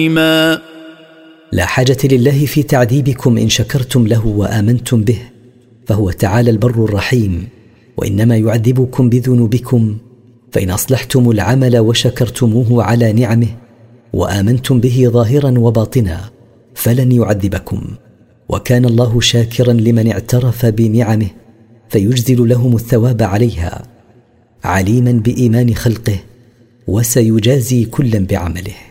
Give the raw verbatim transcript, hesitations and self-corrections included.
لا حاجة لله في تعذيبكم إن شكرتم له وآمنتم به، فهو تعالى البر الرحيم، وإنما يعذبكم بذنوبكم، فإن أصلحتم العمل وشكرتموه على نعمه وآمنتم به ظاهرا وباطنا فلن يعذبكم، وكان الله شاكرا لمن اعترف بنعمه فيجزل لهم الثواب عليها، عليما بإيمان خلقه، وسيجازي كلا بعمله.